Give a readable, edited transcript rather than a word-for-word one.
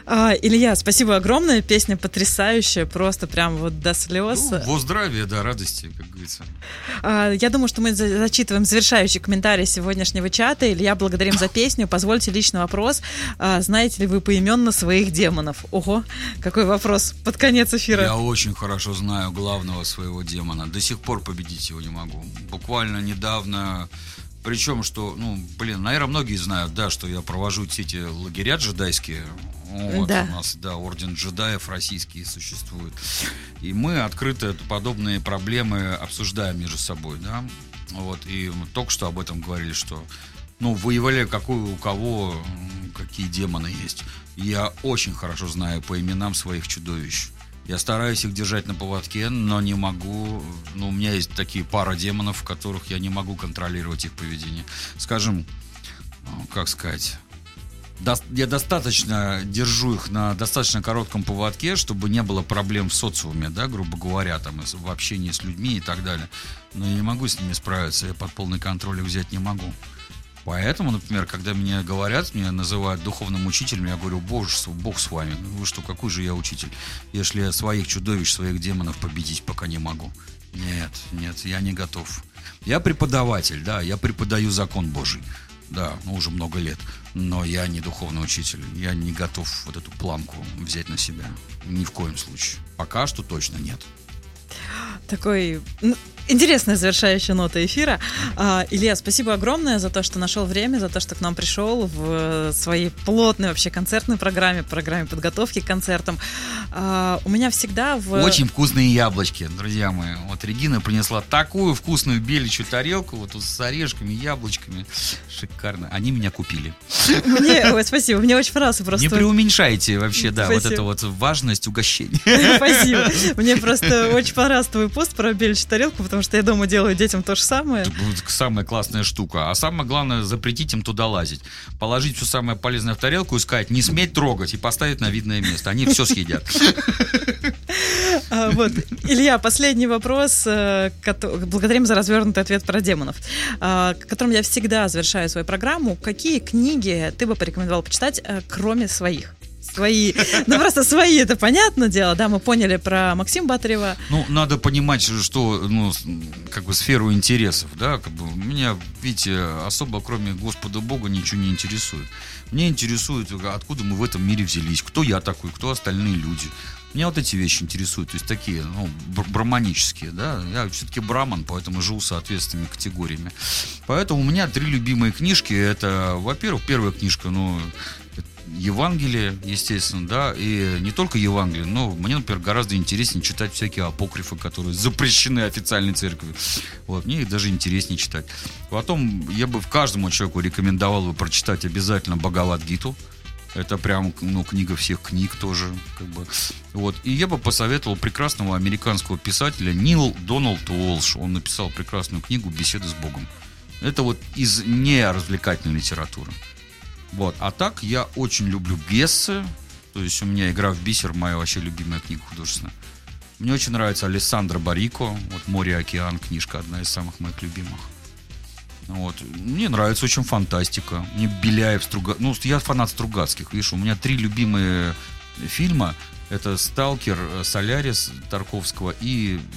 Илья, спасибо огромное. Песня потрясающая, просто прям вот до слез. Ну, во здравия, да, радости, как говорится. Я думаю, что мы зачитываем завершающий комментарий сегодняшнего чата. Илья, благодарим за песню. Позвольте личный вопрос. Знаете ли вы поименно своих демонов? Ого, какой вопрос под конец эфира. Я очень хорошо знаю главного своего демона. До сих пор победить его не могу. Буквально недавно... Причем, что, наверное, многие знают, да, что я провожу все эти лагеря джедайские. Вот, да. У нас, да, орден джедаев российские существует. И мы открыто подобные проблемы обсуждаем между собой, да. Вот, и мы только что об этом говорили, что, воевали, у кого какие демоны есть. Я очень хорошо знаю по именам своих чудовищ. Я стараюсь их держать на поводке, но не могу. У меня есть такие пара демонов, в которых я не могу контролировать их поведение. Скажем, как сказать, я достаточно держу их на достаточно коротком поводке, чтобы не было проблем в социуме, да, грубо говоря, там, в общении с людьми и так далее. Но я не могу с ними справиться, я под полный контроль их взять не могу. Поэтому, например, когда меня называют духовным учителем, я говорю: Бог с вами. Вы что, какой же я учитель? Если я своих чудовищ, своих демонов победить пока не могу. Нет, я не готов. Я преподаватель, да, я преподаю закон Божий. Да, уже много лет. Но я не духовный учитель. Я не готов вот эту планку взять на себя. Ни в коем случае. Пока что точно нет. Такой... Интересная завершающая нота эфира. Илья, спасибо огромное за то, что нашел время, за то, что к нам пришел в своей плотной вообще концертной программе подготовки к концертам. У меня всегда Очень вкусные яблочки, друзья мои. Вот Регина принесла такую вкусную беличью тарелку, вот с орешками, яблочками. Шикарно. Они меня купили. Спасибо. Мне очень понравился просто... Не преуменьшайте вообще, да, вот эту вот важность угощения. Спасибо. Мне просто очень понравился твой пост про беличью тарелку, потому что я дома делаю детям то же самое. Это будет самая классная штука. А самое главное, запретить им туда лазить. Положить все самое полезное в тарелку и сказать: не сметь трогать, и поставить на видное место. Они все съедят. Илья, последний вопрос. Благодарим за развернутый ответ про демонов, которым я всегда завершаю свою программу. Какие книги ты бы порекомендовал почитать, кроме своих? Свои. Просто свои, это понятное дело, да, мы поняли про Максима Батарева. Надо понимать, что, сферу интересов, да, меня, видите, особо кроме Господа Бога ничего не интересует. Мне интересует, откуда мы в этом мире взялись, кто я такой, кто остальные люди. Меня вот эти вещи интересуют, то есть такие, браманические, да. Я все-таки браман, поэтому живу соответственными категориями. Поэтому у меня 3 любимые книжки. Это, во-первых, первая книжка, Евангелие, естественно, да, и не только Евангелие, но мне, например, гораздо интереснее читать всякие апокрифы, которые запрещены официальной церковью. Вот, мне их даже интереснее читать. Потом я бы каждому человеку рекомендовал бы прочитать обязательно Бхагавад-гиту. Это прям, книга всех книг тоже, Вот. И я бы посоветовал прекрасного американского писателя Нил Дональд Уолш. Он написал прекрасную книгу «Беседы с Богом». Это вот из неразвлекательной литературы. Вот. А так я очень люблю Гессе. То есть у меня «Игра в бисер» моя вообще любимая книга художественная. Мне очень нравится Алессандро Барико. Вот «Море и океан» книжка одна из самых моих любимых. Вот. Мне нравится очень фантастика. Мне Беляев, я фанат Стругацких. Видишь, у меня 3 любимые фильма. Это «Сталкер», «Солярис» Тарковского и